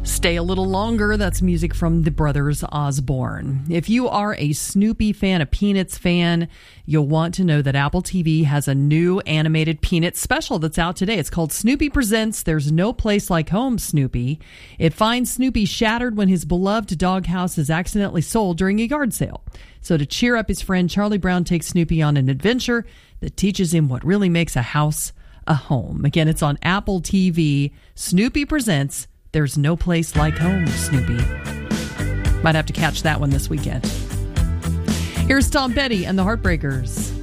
Stay a little longer. That's music from the Brothers Osborne. If you are a Snoopy fan, a Peanuts fan, you'll want to know that Apple TV has a new animated Peanuts special that's out today. It's called Snoopy Presents There's No Place Like Home, Snoopy. It finds Snoopy shattered when his beloved doghouse is accidentally sold during a yard sale. So to cheer up his friend, Charlie Brown takes Snoopy on an adventure that teaches him what really makes a house a home. Again, it's on Apple TV. Snoopy Presents There's No Place Like Home, Snoopy. Might have to catch that one this weekend. Here's Tom Petty and the Heartbreakers.